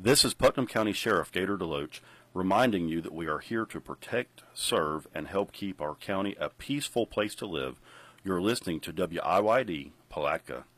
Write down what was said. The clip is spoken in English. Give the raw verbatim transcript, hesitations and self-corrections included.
This is Putnam County Sheriff Gator DeLoach reminding you that we are here to protect, serve, and help keep our county a peaceful place to live. You're listening to W I Y D Palatka.